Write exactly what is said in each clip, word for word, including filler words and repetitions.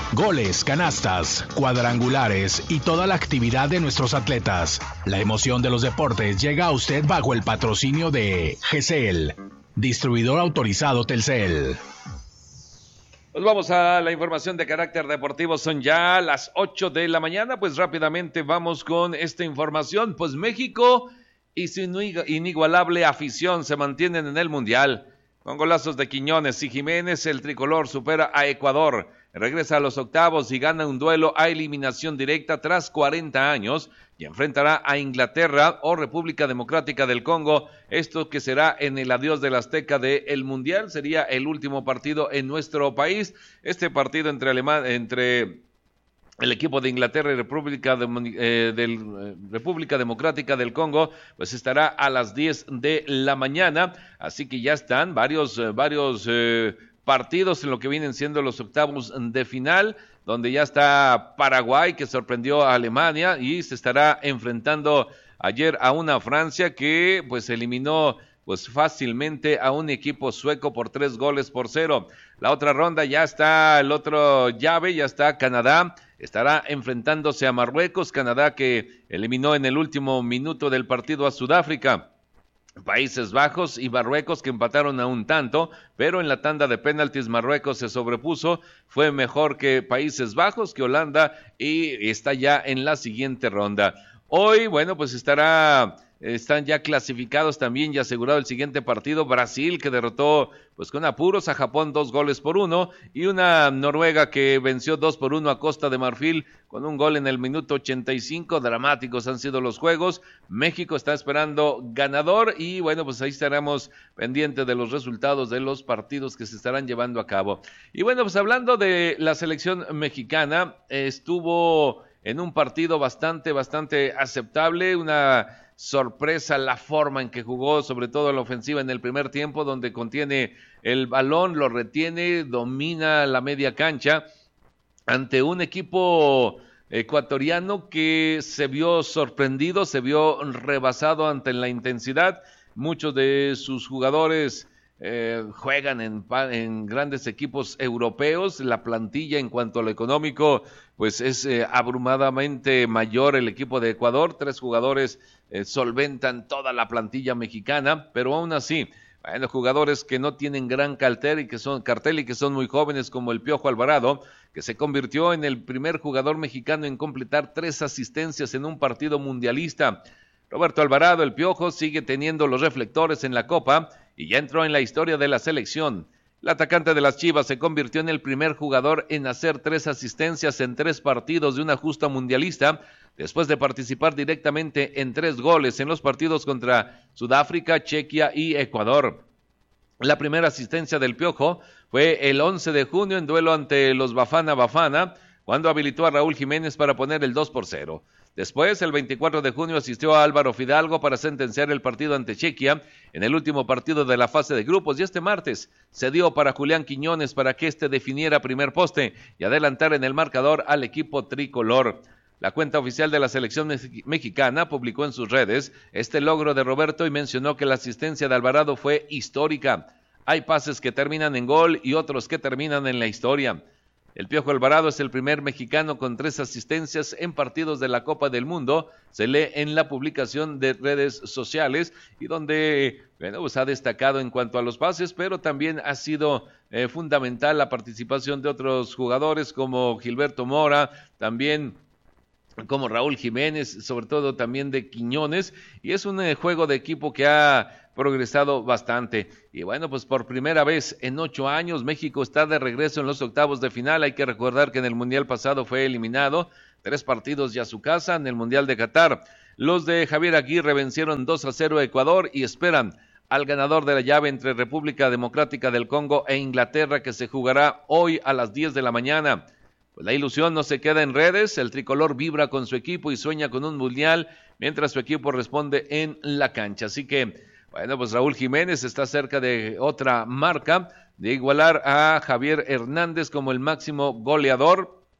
Goles, canastas, cuadrangulares y toda la actividad de nuestros atletas. La emoción de los deportes llega a usted bajo el patrocinio de G C L, distribuidor autorizado Telcel. Pues vamos a la información de carácter deportivo, son ya las ocho de la mañana, pues rápidamente vamos con esta información. Pues México y su inigualable afición se mantienen en el Mundial. Con golazos de Quiñones y Jiménez, el tricolor supera a Ecuador, regresa a los octavos y gana un duelo a eliminación directa tras cuarenta años y enfrentará a Inglaterra o República Democrática del Congo, esto que será en el adiós del Azteca del Mundial, sería el último partido en nuestro país. Este partido entre Alemania, entre el equipo de Inglaterra y República, de, eh, del, eh, República Democrática del Congo, pues estará a las diez de la mañana, así que ya están varios, eh, varios eh, partidos en lo que vienen siendo los octavos de final, donde ya está Paraguay, que sorprendió a Alemania, y se estará enfrentando ayer a una Francia que pues eliminó pues fácilmente a un equipo sueco por tres goles por cero. La otra ronda ya está, el otro llave, ya está Canadá, estará enfrentándose a Marruecos, Canadá que eliminó en el último minuto del partido a Sudáfrica. Países Bajos y Marruecos que empataron a un tanto, pero en la tanda de penaltis Marruecos se sobrepuso, fue mejor que Países Bajos, que Holanda, y está ya en la siguiente ronda. Hoy, bueno, pues estará... Están ya clasificados también y asegurado el siguiente partido, Brasil que derrotó pues con apuros a Japón dos goles por uno y una Noruega que venció dos por uno a Costa de Marfil con un gol en el minuto ochenta y cinco, dramáticos han sido los juegos, México está esperando ganador y bueno pues ahí estaremos pendientes de los resultados de los partidos que se estarán llevando a cabo. Y bueno pues hablando de la selección mexicana, estuvo en un partido bastante, bastante aceptable, una sorpresa la forma en que jugó, sobre todo la ofensiva en el primer tiempo, donde contiene el balón, lo retiene, domina la media cancha, ante un equipo ecuatoriano que se vio sorprendido, se vio rebasado ante la intensidad. Muchos de sus jugadores eh, juegan en, en grandes equipos europeos, la plantilla en cuanto a lo económico pues es eh, abrumadamente mayor el equipo de Ecuador, tres jugadores eh, solventan toda la plantilla mexicana, pero aún así, bueno, jugadores que no tienen gran cartel y que son cartel y que son muy jóvenes como el Piojo Alvarado, que se convirtió en el primer jugador mexicano en completar tres asistencias en un partido mundialista. Roberto Alvarado, el Piojo, sigue teniendo los reflectores en la Copa y ya entró en la historia de la selección. El atacante de las Chivas se convirtió en el primer jugador en hacer tres asistencias en tres partidos de una justa mundialista, después de participar directamente en tres goles en los partidos contra Sudáfrica, Chequia y Ecuador. La primera asistencia del Piojo fue el once de junio en duelo ante los Bafana Bafana, cuando habilitó a Raúl Jiménez para poner el dos por cero. Después, el veinticuatro de junio, asistió a Álvaro Fidalgo para sentenciar el partido ante Chequia en el último partido de la fase de grupos, y este martes se dio para Julián Quiñones para que éste definiera primer poste y adelantar en el marcador al equipo tricolor. La cuenta oficial de la selección mexicana publicó en sus redes este logro de Roberto y mencionó que la asistencia de Alvarado fue histórica. Hay pases que terminan en gol y otros que terminan en la historia. El Piojo Alvarado es el primer mexicano con tres asistencias en partidos de la Copa del Mundo, se lee en la publicación de redes sociales y donde bueno, pues ha destacado en cuanto a los pases, pero también ha sido eh, fundamental la participación de otros jugadores como Gilberto Mora, también como Raúl Jiménez, sobre todo también de Quiñones, y es un eh, juego de equipo que ha progresado bastante. Y bueno, pues por primera vez en ocho años México está de regreso en los octavos de final. Hay que recordar que en el Mundial pasado fue eliminado, tres partidos ya a su casa en el Mundial de Qatar. Los de Javier Aguirre vencieron dos a cero a Ecuador y esperan al ganador de la llave entre República Democrática del Congo e Inglaterra, que se jugará hoy a las diez de la mañana. Pues la ilusión no se queda en redes, el tricolor vibra con su equipo y sueña con un Mundial, mientras su equipo responde en la cancha. Así que bueno, pues Raúl Jiménez está cerca de otra marca, de igualar a Javier Hernández como el máximo goleador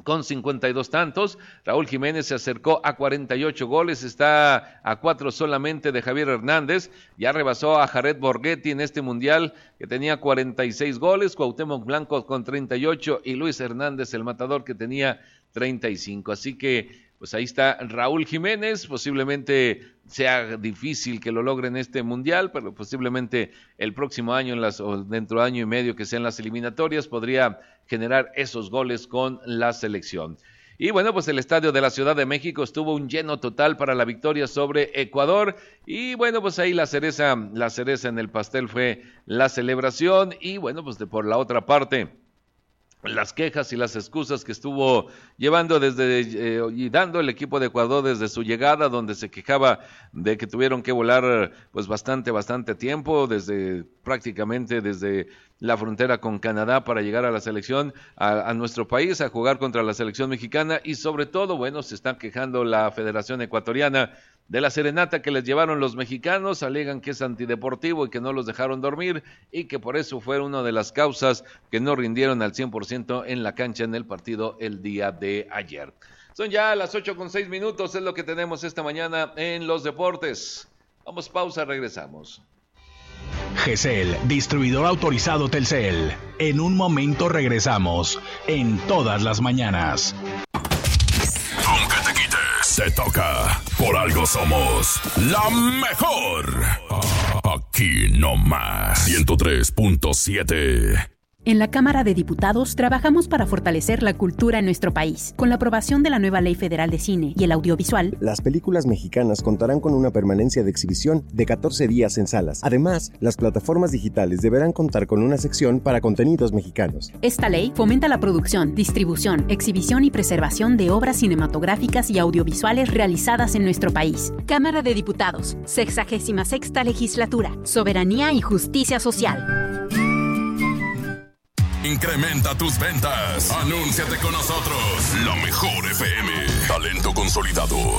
con cincuenta y dos tantos. Raúl Jiménez se acercó a cuarenta y ocho goles, está a cuatro solamente de Javier Hernández, ya rebasó a Jared Borghetti en este mundial, que tenía cuarenta y seis goles, Cuauhtémoc Blanco con treinta y ocho, y Luis Hernández, el matador, que tenía treinta y cinco, así que pues ahí está Raúl Jiménez. Posiblemente sea difícil que lo logre en este mundial, pero posiblemente el próximo año, en las, o dentro de año y medio que sean las eliminatorias, podría generar esos goles con la selección. Y bueno, pues el estadio de la Ciudad de México estuvo un lleno total para la victoria sobre Ecuador, y bueno, pues ahí la cereza, la cereza en el pastel fue la celebración. Y bueno, pues de por la otra parte, las quejas y las excusas que estuvo llevando desde eh, y dando el equipo de Ecuador desde su llegada, donde se quejaba de que tuvieron que volar pues bastante, bastante tiempo, desde prácticamente desde la frontera con Canadá para llegar a la selección, a, a nuestro país, a jugar contra la selección mexicana. Y sobre todo, bueno, se están quejando la Federación Ecuatoriana de la serenata que les llevaron los mexicanos, alegan que es antideportivo y que no los dejaron dormir, y que por eso fue una de las causas que no rindieron al cien por ciento en la cancha en el partido el día de ayer. Son ya las ocho con seis minutos, es lo que tenemos esta mañana en los deportes. Vamos, pausa, regresamos. G C L, distribuidor autorizado Telcel. En un momento regresamos, en todas las mañanas. Aunque te quites, se toca. Por algo somos la mejor. Aquí no más. ciento tres punto siete. En la Cámara de Diputados trabajamos para fortalecer la cultura en nuestro país. Con la aprobación de la nueva Ley Federal de Cine y el Audiovisual, las películas mexicanas contarán con una permanencia de exhibición de catorce días en salas. Además, las plataformas digitales deberán contar con una sección para contenidos mexicanos. Esta ley fomenta la producción, distribución, exhibición y preservación de obras cinematográficas y audiovisuales realizadas en nuestro país. Cámara de Diputados, sexagésima sexta Legislatura. Soberanía y justicia social. Incrementa tus ventas. Anúnciate con nosotros. La mejor F M. Talento consolidado.